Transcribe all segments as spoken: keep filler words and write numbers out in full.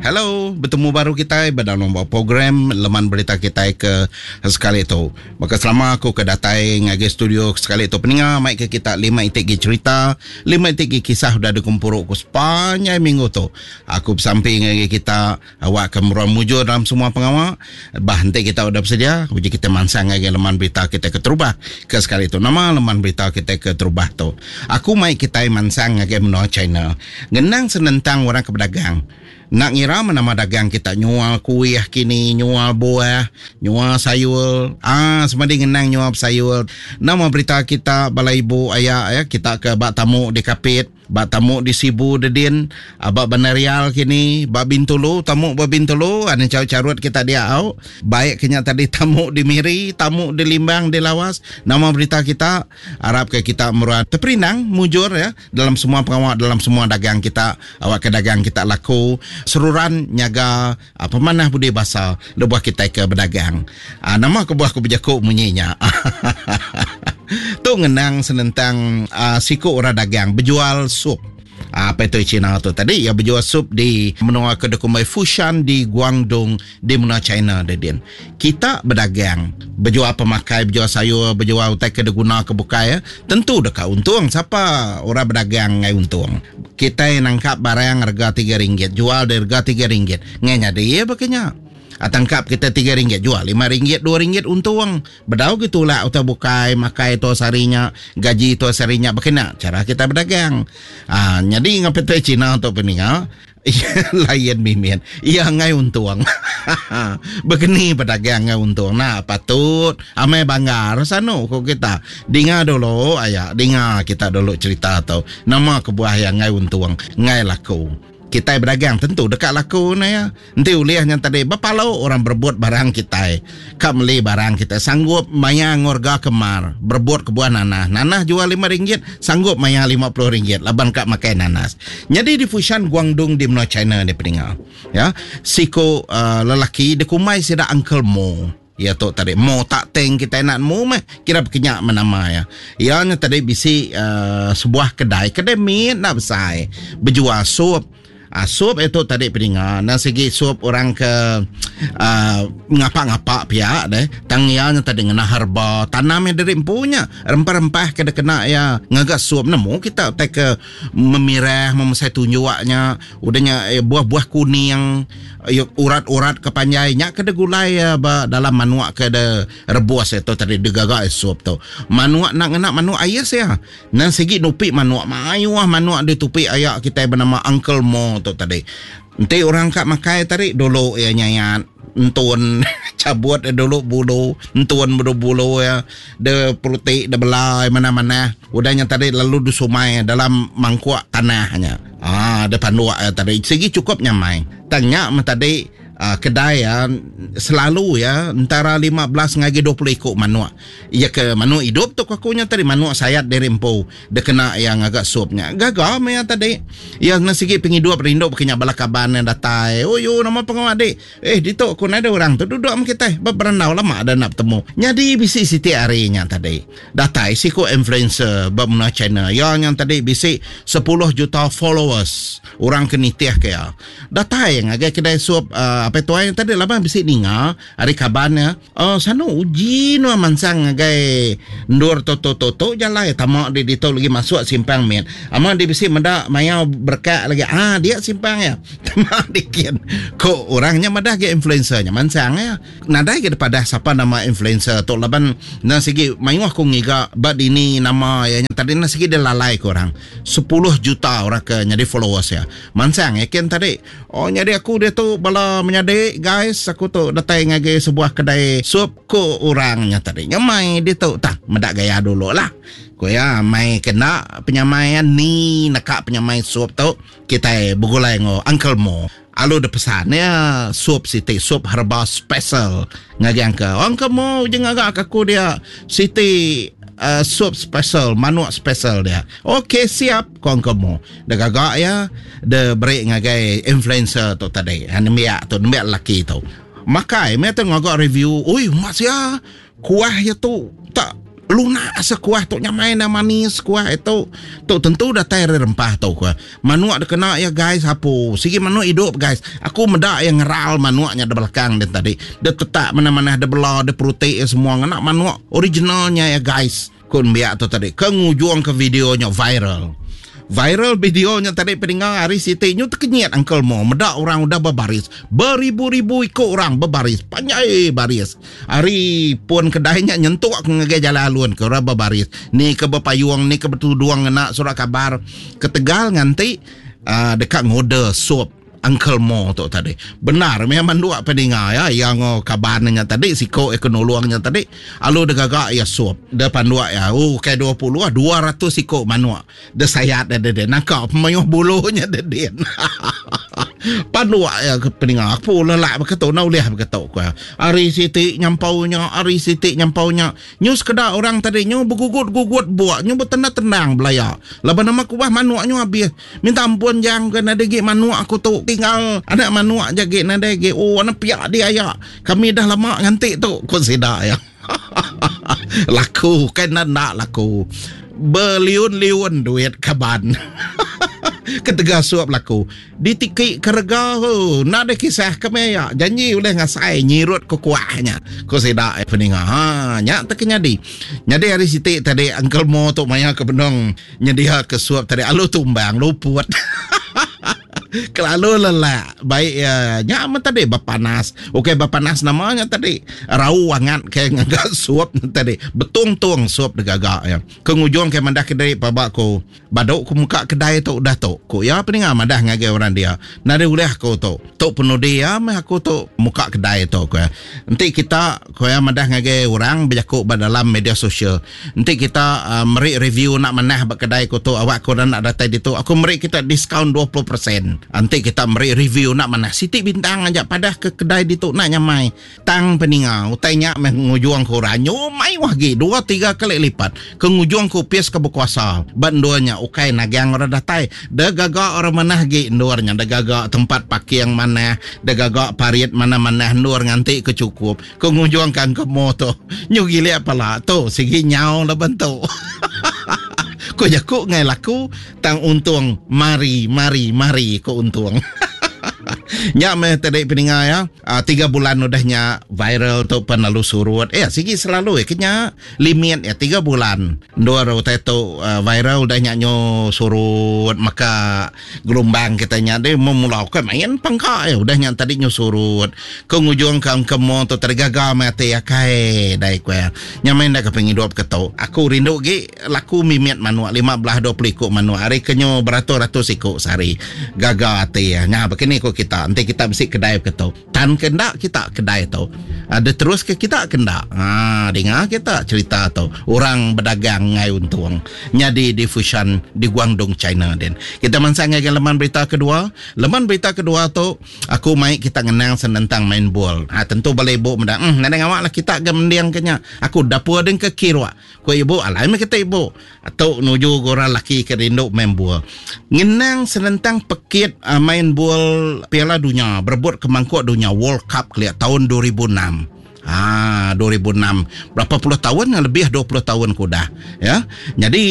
Hello, bertemu baru kita dalam program Leman Berita kita ke sekali itu. Maka selama aku ke datai ngagi studio sekali itu peninga mai ke kita lima itik gi cerita, lima itik gi kisah dah dikumpul ku sepanjang minggu tu. Aku bersamping ngagi kita awak kemuruan mujur dalam semua pengawal. Bah nanti kita udah bersedia, uji kita mansang ngagi Leman Berita kita ke terubah ke sekali itu. Nama Leman Berita kita ke terubah tu. Aku mai kita mansang ngagi menua China. Ngenang senentang orang kepedagang. Nak ngira nama dagang kita nyual kuih kini, nyual buah, nyual sayur. Ah, semadi ngenang nyual sayur. Nama berita kita bala ibu ayah ya, kita ke bak tamu di Kapit, bak tamu di Sibu Dedin, abak Banarial kini, bak Bintulu, tamu bak Bintulu, ada carut kita dia au. Baik kenya tadi tamu di Miri, tamu di Limbang, di Lawas. Nama berita kita harap ke kita meruat terperinang, mujur ya, dalam semua pengawal, dalam semua dagang kita, awak ke dagang kita laku. Seruran nyaga apa mana budi bahasa lebuah kita ke berdagang. Ah, nama kebuah ku berjakuk munyinya. Tu ngenang senentang uh, siku orang dagang berjual sup. Apa itu Cina tu tadi ya, berjual sup di menua kedai kumai Fushan di Guangdong di menua China dedin. Kita berdagang, berjual pemakai, berjual sayur, berjual utai kedai guna kebukai ya. Tentu dekat untung, siapa orang berdagang ngai untung. Kita yang nangkap barang harga tiga ringgit, jual dari harga tiga ringgit. Ngenya dia pakainya. Tangkap kita tiga ringgit, jual lima ringgit, dua ringgit untung. Bedau gitulah uta bukai, makai tu sarinya, gaji tu sarinya. Bagaimana cara kita berdagang? Ah, jadi ngapa tu Cina untuk peninga? Layan mimin. Ia ngai untung. Begini pedagang ngai untung. Nah, patut amai bangga rasano kok kita. Dengar dulu ayah, dengar kita dulu cerita tau. Nama kebuah yang ngai untung, ngai laku. Kita berdagang tentu dekat laku na ya. Nanti uliahnya tadi bapalau orang berbuat barang kita. Kak beli barang kita sanggup maya ngorga kemar. Berbuat kebuah nanah. Nanah jual lima ringgit, sanggup maya lima puluh ringgit. Laban kak makai nanas. Jadi di Fushan Guangdong di menua China di peningal. Ya, siko uh, lelaki di kumai sida Uncle Mo. Ya tu tadi mo tak teng kita nak mo mah kira berkenyak menama ya. Ianya tadi bisi uh, sebuah kedai kedai min nak besar berjual sup. Uh, sup itu tadi peningan. Nah segi sup orang ke uh, ngapa-ngapa pihak deh. Tangiannya tadi ngena herba. Tanamnya dari empunya. Rempah-rempah kena kena ya. Ngagak sup. Nemu kita tak ke memirah, memasai tunjuaknya. Udahnya eh, buah-buah kuning. Eh, urat-urat kepanjainya. Kena gulai ya. Ba, dalam manuak kena rebus itu tadi. Degagak sup tu. Manuak nak ngena manuak ayah saya. Nah segi nupi manuak. Mayuah manuak ditupi ayah kita bernama Uncle Mo tu tadi. Nanti orang kat makai tarik dulu ya nyayat. Entun cabut dulu bulu. Entun bulu-bulu ya. De prutik, de belai mana-mana. Udahnya tadi lalu dusumai dalam mangkuk tanahnya. Ah, depan luar ya tadi. Segi cukup nyamai. Tanya tadi. Uh, kedai ya selalu ya antara lima belas ngagi dua puluh ikut manuak. Ya ke manuak hidup tu kakunya tadi manuak sayat dari empu. Dia kena yang agak supnya. Gagal ya tadi. Ya nasigi penghidup rindu berkenyak balakaban yang datai. Oh yo nama pengawadik. Eh di tu kun ada orang tu duduk sama kita. Beberandau lama ada nak bertemu. Jadi bisi siti harinya tadi. Datai siku influencer bermula China. Ya yang tadi bisi sepuluh juta followers. Orang kenitiah kaya. Datai yang agak kedai sup uh, apa tu yang tadi lama bisik ninga hari kabarnya oh sana uji no mansang gai ndur toto toto jalan tamak di dito lagi masuk simpang men ama di bisik meda maya berkat lagi ah dia simpang ya tamak dikit kok orangnya meda ge influencernya mansang ya nada ge pada siapa nama influencer tu laban na segi mayu aku ngiga bad ini nama ya tadi na segi dia lalai ke orang sepuluh juta orang ke nyadi followers ya mansang ya ken tadi oh nyadi aku dia tu bala adik guys aku tu datang ngagi sebuah kedai sup ko orangnya tadi nyamai dia tu tak medak gaya dulu lah ko ya mai kena penyamaian ni nakak penyamai sup tu kita bergulai ngo Uncle Mo alu de pesannya sup siti sup herba special ngagi angka Uncle Mo jangan agak aku dia siti Uh, sup special, manuak special dia. Okey, siap kong kamu. Dah gagak ya, dah break ngagai influencer tu tadi. Hanemiak tu, nemiak laki tu. Makai, mereka tu ngagak review. Ui, mas ya, kuah ya tu tak lunak sekuah tu nyamai na manis kuah itu tu tentu dah tai rempah tu kuah manuak dah kena ya guys hapo sigi manuak hidup guys aku medak yang ngeral manuaknya di belakang dan tadi dia tetap mana-mana ada belah ada protein semua nak manuak originalnya ya guys kun biak tu tadi kengujung ke videonya viral viral videonya tadi peninggal hari Siti nyu terkenyat Uncle Mo medak orang udah berbaris beribu-ribu ikut orang berbaris panjai baris hari pun kedainya nyentuk ngege jalan alun ke orang berbaris ni ke berpayung ni ke bertuduang nak surat kabar ke Tegal nganti uh, dekat ngode sup Uncle Mo tu tadi benar memang dua pendengar ya yang oh, kabarnya tadi siko ekonolongnya tadi alu de gagak ya suap depan dua ya oh kayak dua puluh dua ratus siko manua de sayat de de nangkap pemayo bulunya de den pandua ya ke pendengar aku lelak begitu nau liah begitu ku hari Siti nyampaunya hari Siti nyampaunya news kedak orang tadi nyu bergugut-gugut buat nyu bertenang-tenang belaya laban nama ku bah manuaknya habis minta ampun jang kena degi manuak aku tu tinggal anak manuak jage nadege oh anak piak dia ya kami dah lama ngantik tu kau sedak ya laku kan nak laku berliun-liun duit kaban ketega suap laku ditiki kerga ho nak ada kisah kami ya janji oleh ngasai nyirut kekuahnya kau sedak peninga ha nyak tak nyadi nyadi hari Siti tadi Uncle Mo tu maya ke benong nyedia ke suap tadi alu tumbang luput kalau lelah baik ya nyak tadi bapanas okey bapanas namanya tadi rau angat kayak ngagak suap tadi betung-tung suap degagak ya kengujung kayak mandah kedai babak ko badok ku muka kedai tu dah tu ko ya peninga madah ngage orang dia nade uleh ko tu tu penuh dia mah aku tu muka kedai tu ko nanti kita ko ya madah ngage orang berjakuk dalam media sosial nanti kita uh, meri review nak manah bak kedai ko tu awak ko nak datai ditu aku meri kita diskaun dua puluh peratus nanti kita beri review nak mana Siti bintang aja padah ke kedai di tu nak nyamai tang peningau tanya mengujung korang nyomai wagi dua tiga kali lipat kengujung ku pies ke berkuasa banduanya ukai nagang orang datai dah gagak orang mana gi ndurnya dah gagak tempat pakai yang mana dah gagak parit mana-mana ndur nganti kecukup kengujung kan ke moto nyugi lihat pala tu segi nyau lah bentuk ko jakuk ngai laku tang untung mari mari mari ko untung nya me tadi peninga ya uh, tiga bulan udahnya viral tu penalu surut eh sigi selalu eh kenya limit ya tiga bulan dua rota tu uh, viral udahnya nyo surut maka gelombang kitanya dia memulai ke main pangka ya udahnya tadi nyo surut kengujung kang kemo tu tergaga mate ya kai dai ku nya main dah kepengidup ketau aku rindu gi laku mimit manuak lima belas dua puluh ikut manuak hari kenyo beratus-ratus ikut sehari gaga ate ya nya begini ko kita nanti kita mesti kedai ketau tan kendak kita kedai tau ada terus ke kita kendak ha dengar kita cerita tau orang berdagang ngai untung nyadi di Fushan di Guangdong China den kita mansang ngai leman berita kedua leman berita kedua tu aku mai kita ngenang tentang main bola ha tentu balai ibu mendak hmm nang awak lah kita ke mendiang kenya aku dapur den ke kirwa ko ibu alai kita ibu atau nuju orang laki ke rindu main bola ngenang tentang pekit uh, main bola Piala Dunia berebut ke mangkuk dunia World Cup kelihat tahun dua ribu enam. Ah, dua ribu enam. Berapa puluh tahun? Lebih dua puluh tahun kudah, ya. Jadi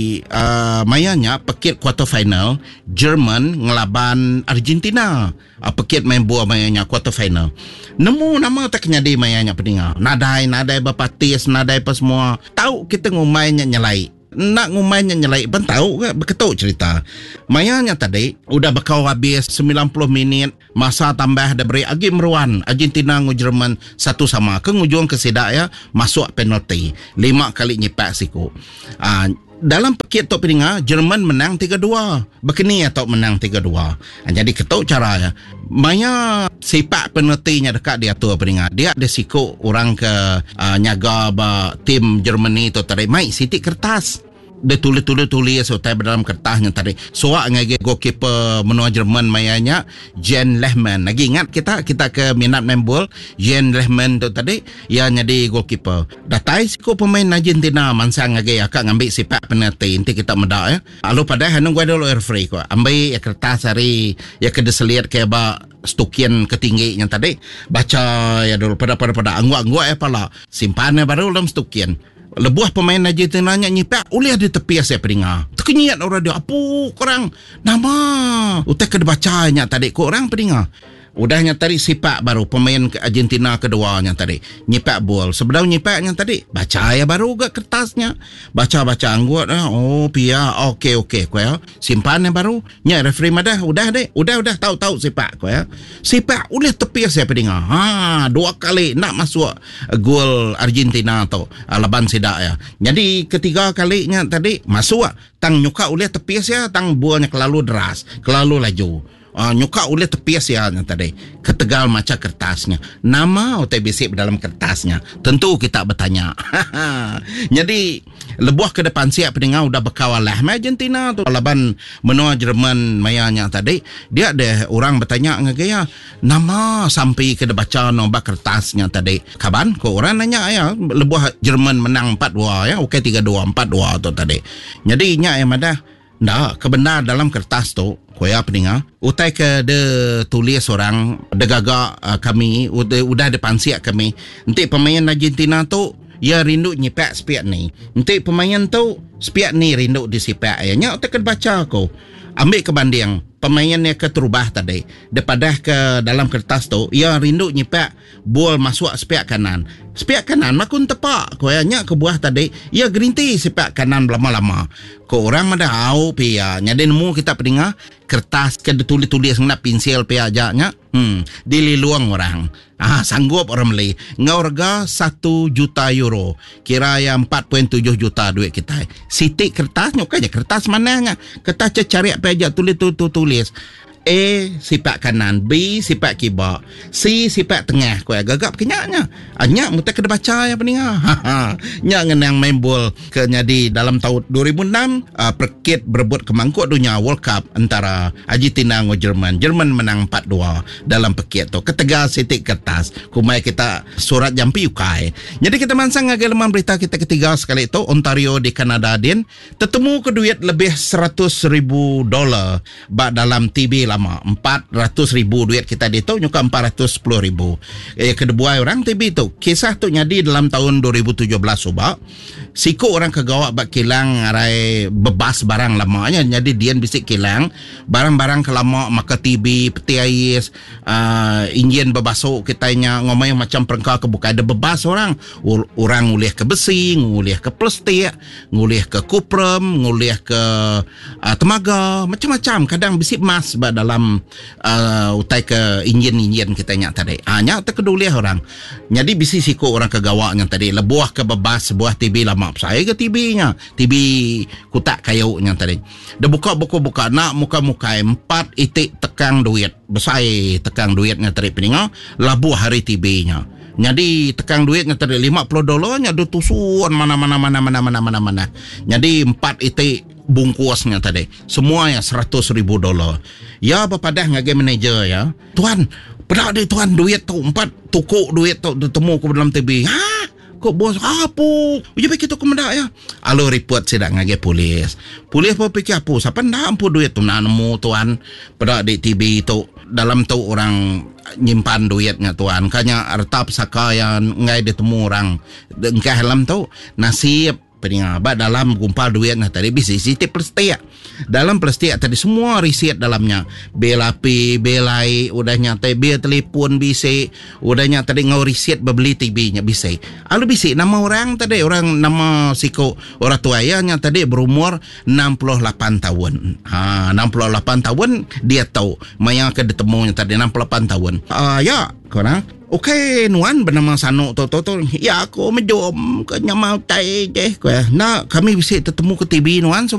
uh, mayanya pekit quarter final Jerman ngelaban Argentina. Uh, pekit main bola mayanya quarter final. Nemu nama tak nyadi mayanya pendengar. Nadai nadai bapatis, nadai apa semua. Tahu kita ngumainya nyelai. Nak ngumainya nyelai pun tahu ke beketuk cerita mayanya tadi udah bakal habis sembilan puluh minit masa tambah dah beri agi meruan Argentina ngu Jerman satu sama ke ngujung ke sedak ya masuk penalti lima kali nyipak siku uh, dalam pekit tok peninga Jerman menang tiga dua begini ya tok menang tiga dua uh, jadi ketuk cara ya maya sepak penaltinya dekat dia tu peninga dia ada siku orang ke uh, nyaga ba tim Germany tu tadi mai Siti kertas dia tulis-tulis-tulis so tai dalam kertasnya tadi soak ngage goalkeeper menua Jerman mayanya Jan Lehmann lagi ingat kita kita ke minat main bola Jan Lehmann tu tadi ia jadi goalkeeper datai siku pemain Argentina mansang ngage akak ngambil sepak penalti nanti kita medak ya lalu pada hanung gua dulu referee ko ambil ya kertas hari ya ke deseliat ke ba stukian ketingginya tadi baca ya dulu pada pada pada angguk-angguk ya pala simpannya baru dalam stukian lebuah pemain Argentina nya nyipak ulih di tepi saya peringa. Terkenyat orang dia. Apa korang nama? Utai kena bacanya tadi korang peringa. Udahnya tadi sipak baru pemain Argentina keduanya tadi nyipak bol. Sebelum nyipaknya tadi baca ya baru ke kertasnya. Baca-baca anggut ah. Oh pia okey okey ko ya. Simpannya baru. Nya referee madah udah deh. Udah udah tahu-tahu sipak ko ya. Sipak oleh tepi saya pedinga. Ha dua kali nak masuk gol Argentina tu laban sidak ya. Jadi ketiga kalinya tadi masuk tang nyuka oleh tepi saya tang buahnya kelalu deras, kelalu laju. Uh, nyuka oleh tepias ya tadi ketegal macam kertasnya nama O T B C dalam kertasnya tentu kita bertanya. Jadi lebuah ke depan siap pendengar udah berkawal lah Argentina tu laban menua Jerman mayanya tadi dia ada orang bertanya ngagaya nama sampai ke baca nombor kertasnya tadi kaban ko orang nanya ya lebuah Jerman menang empat dua ya okey tiga dua empat dua tu tadi jadi nya yang ada ndak kebenar dalam kertas tu koya peninga utai ke de tulis orang de gagak uh, kami udah udah depan siap kami nanti pemain Argentina tu ya rindu nyipak spiak ni nanti pemain tu spiak ni rindu di sipak ayahnya utai ke baca ko ambil kebanding pemainnya ke terubah tadi daripada ke dalam kertas tu ia rindu nyipak bol masuk spiak kanan spiak kanan makun tepak koyanya ke buah tadi ia gerinti spiak kanan lama-lama ko orang ada au pia nyade nemu kita pendengar kertas ke tulis-tulis nak pensil pia ajaknya hmm dililuang orang ah sanggup orang beli ngau harga satu juta euro kira yang empat koma tujuh juta duit kita sitik kertasnya kaya kertas mananya kertas cari apa aja tulis tulis tulis A sipak kanan, B sipak kibak, C sipak tengah. Kau agak kenyaknya. Anyak muta kena baca ya peninga. Nya ngenang main bol ke nyadi dalam tahun dua ribu enam uh, perkit berebut kemangkuk dunia World Cup antara Argentina dengan Jerman. Jerman menang empat dua dalam perkit tu. Ketega sitik kertas. Kumai kita surat jampi ukai. Jadi kita mansang agak lemah berita kita ketiga sekali itu Ontario di Kanada din tetemu ke duit lebih seratus ribu dolar bak dalam T B lama empat ratus ribu duit kita di tu nyuka empat ratus sepuluh ribu eh kedua orang T B tu kisah tu nyadi dalam tahun dua ribu tujuh belas subak siku orang kegawak bak kilang ngarai bebas barang lamanya jadi dian bisik kilang barang-barang kelama maka T B peti ais uh, injin bebasuk kitanya ngomong macam perengkau kebuka ada bebas orang Ur- orang ngulih ke besi ngulih ke plastik ngulih ke kuprum ngulih ke uh, temaga macam-macam kadang bisik emas bak dalam uh, utai ke injin-injin kita nyak tadi. Ah nyak terkeduli orang. Jadi bisi siku orang kegawaknya tadi lebuah ke bebas sebuah T V lama saya ke T V-nya. T V kutak kayu nya tadi. Dah buka buka-buka nak muka-muka empat itik tekang duit. Besar tekang duitnya tadi peninga labuh hari T V-nya. Jadi tekang duitnya tadi lima puluh dolarnya ada tusuan mana-mana mana-mana mana-mana mana. Jadi empat itik bungkusnya tadi semuanya seratus ribu dolar ya bapadah ngage manager ya tuan pernah ada tuan duit tu empat tukuk duit tu temu ke dalam T V ha kok bos apa uji begitu ke mendak ya alo report sedang ngage polis polis pun fikir apa siapa ndak ampu duit tu nak nemu tuan pada di T V tu dalam tu orang nyimpan duitnya tuan kanya harta pusaka yang ngai ditemu orang engkau dalam tu nasib peninggabat dalam gumpal duit nah tadi bisi siti plastik dalam plastik tadi semua riset dalamnya bil api bil air udahnya tadi bil telefon bisi udahnya tadi ngau riset beli T V-nya bisi alu bisi nama orang tadi orang nama siko orang tuanya tadi berumur enam puluh lapan tahun ha enam puluh lapan tahun dia tahu maya ke ditemunya tadi enam puluh lapan tahun ah uh, ya korang okey nuan bernama Sanuk tu tu tu ya aku menjom ke nyamau tai je nak kami bisa ketemu ke T V nuan